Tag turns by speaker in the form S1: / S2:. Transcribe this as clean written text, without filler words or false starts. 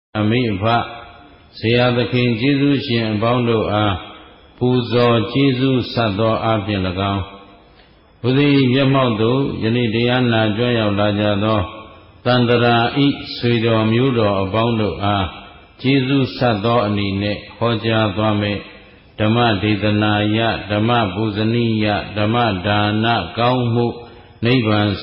S1: အမိအဖဆရာသခင်ကျေးဇူးရှင်အပေါင်းတို့အားပူဇော်ကျေးဇူးဆက်သောအားဖြင့်၎င်းဘုရားမျက်မှောက်သို့ယနေ့တရားနာကြွရောက်လာကြသောတန္တရာဤဆွေတော်မျိုးတော်အပေါင်းတို့အားကျေးဇူးဆက်သောအနေနဲ့ဟောကြားသွားမယ်ဓမ္မဒေသနာယဓမ္မပူဇနီယဓမ္မဒါနကောင်းမှုနိဗ္ဗာန်